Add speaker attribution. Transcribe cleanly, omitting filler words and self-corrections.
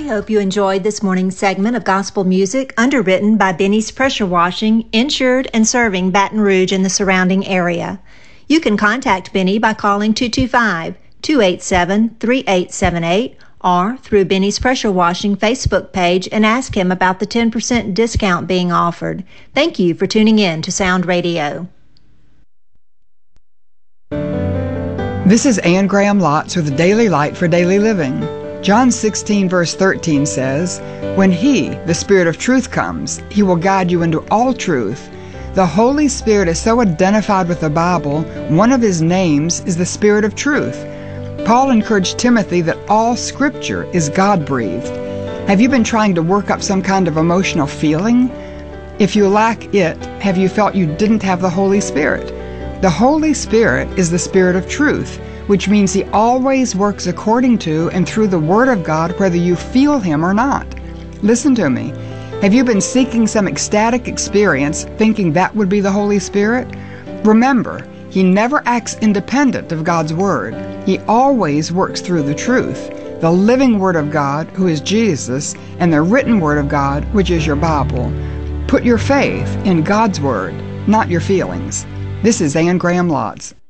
Speaker 1: hope you enjoyed this morning's segment of gospel music underwritten by Benny's Pressure Washing, insured and serving Baton Rouge and the surrounding area. You can contact Benny by calling 225-287-3878 or through Benny's Pressure Washing Facebook page and ask him about the 10% discount being offered. Thank you for tuning in to Sound Radio.
Speaker 2: This is Anne Graham Lotz with the Daily Light for Daily Living. John 16 verse 13 says, "When He, the Spirit of truth, comes, He will guide you into all truth." The Holy Spirit is so identified with the Bible, one of His names is the Spirit of truth. Paul encouraged Timothy that all Scripture is God-breathed. Have you been trying to work up some kind of emotional feeling? If you lack it, have you felt you didn't have the Holy Spirit? The Holy Spirit is the Spirit of truth, which means He always works according to and through the Word of God whether you feel Him or not. Listen to me. Have you been seeking some ecstatic experience thinking that would be the Holy Spirit? Remember, He never acts independent of God's Word. He always works through the truth, the living Word of God, who is Jesus, and the written Word of God, which is your Bible. Put your faith in God's Word, not your feelings. This is Anne Graham Lotz.